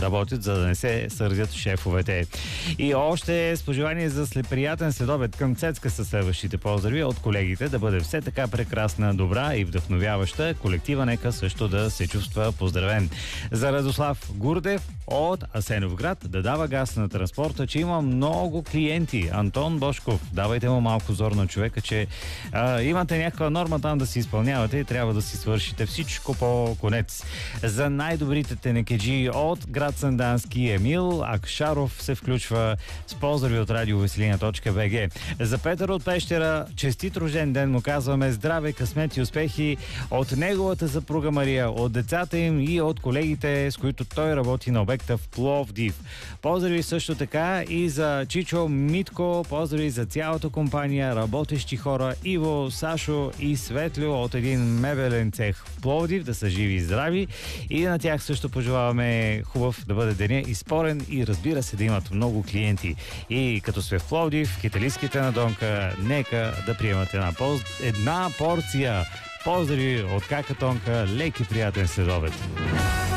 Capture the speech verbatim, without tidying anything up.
работят, за да не се сърдят шефовете. И още с пожелание за след приятен следобед към Цецка със следващите поздрави от колегите, да бъде все така прекрасна, добра и вдъхновяваща. Колектива нека също да се чувства поздравен. За Радослав Гурдев от Асеновград да дава газ на транспорта, че има много клиенти. Антон Бошков, давайте му малко зор на човека, че а, имате някаква норма там да си изпълнявате и трябва да си свършите всичко по конец. За най-добрите тенекеджи от град Сандански Емил Акшаров се включва с поздрави от радиовеселина точка би джи. За Петър от Пещера, честит рожден ден му казваме здраве, късмет и успехи от неговата съпруга Мария, от децата им и от колегите, с които той работи на обекта в Пловдив. Поздрави също така и за Чичо Митко, поздрави за цялата компания, работещи хора, Иво, Сашо и Светлю от един мебелен цех в Пловдив, да са живи и здрави. И на тях също пожелаваме хубав да бъде деня и спорен и разбира се да имат много клиенти. И като сме в Пловдив, киталийските надонка, нека да приемат една, поз... една порция. Поздрави от Какатонка, лек и приятен следобед.